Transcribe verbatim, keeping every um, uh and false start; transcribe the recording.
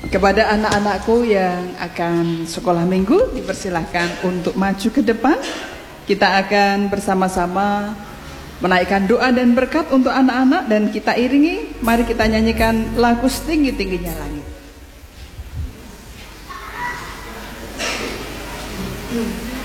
Kepada anak-anakku yang akan sekolah minggu, dipersilahkan untuk maju ke depan. Kita akan bersama-sama menaikkan doa dan berkat untuk anak-anak, dan kita iringi. Mari kita nyanyikan lagu Setinggi-tingginya Langit.